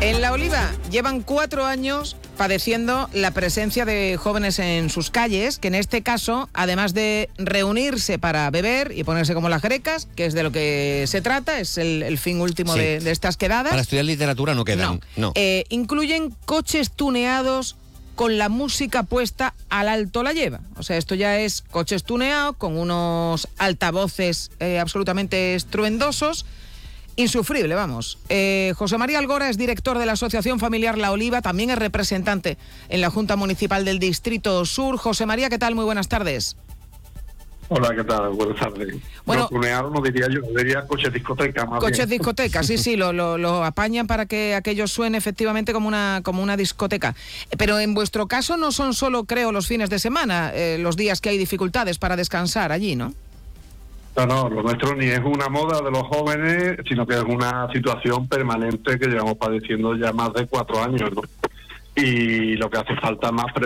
En La Oliva llevan 4 años padeciendo la presencia de jóvenes en sus calles, que en este caso, además de reunirse para beber y ponerse como las grecas, que es de lo que se trata, es el fin último Sí. de estas quedadas. Para estudiar literatura no quedan. No. Incluyen coches tuneados con la música puesta al alto la lleva. O sea, esto ya es coches tuneados con unos altavoces absolutamente estruendosos. Insufrible, vamos. José María Algora es director de la Asociación Familiar La Oliva, también es representante en la Junta Municipal del Distrito Sur. José María, ¿qué tal? Muy buenas tardes. Hola, ¿qué tal? Buenas tardes. Bueno, tuneado no diría yo, diría coches discoteca más coches bien. discoteca, sí, lo apañan para que aquello suene efectivamente como una discoteca. Pero en vuestro caso no son solo, creo, los fines de semana, los días que hay dificultades para descansar allí, ¿no? No, lo nuestro ni es una moda de los jóvenes, sino que es una situación permanente que llevamos padeciendo ya más de 4 años, ¿no? Y lo que hace falta más